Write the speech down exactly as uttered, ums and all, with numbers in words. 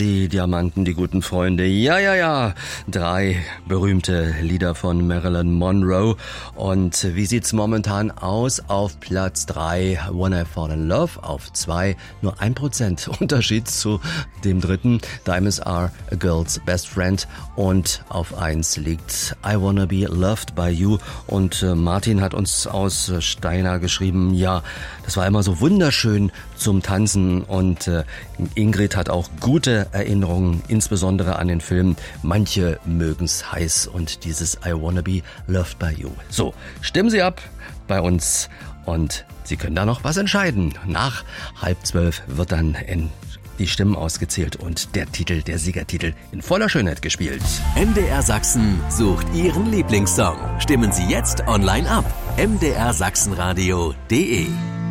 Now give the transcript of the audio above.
die Diamanten, die guten Freunde. Ja, ja, ja. Drei berühmte Lieder von Marilyn Monroe. Und wie sieht's momentan aus? Auf Platz drei When I Fall in Love, auf zwei nur ein Prozent Unterschied zu dem dritten. Diamonds Are a Girl's Best Friend. Und auf eins liegt I Wanna Be Loved by You. Und äh, Martin hat uns aus äh, Steyr geschrieben, ja, das war immer so wunderschön zum Tanzen. Und äh, Ingrid hat auch gute Erinnerungen, insbesondere an den Film. Manche mögen's heiß und dieses I Wanna Be Loved by You. So, stimmen Sie ab bei uns und Sie können da noch was entscheiden. Nach halb zwölf wird dann in die Stimmen ausgezählt und der Titel, der Siegertitel in voller Schönheit gespielt. M D R Sachsen sucht Ihren Lieblingssong. Stimmen Sie jetzt online ab. m d r sachsenradio punkt d e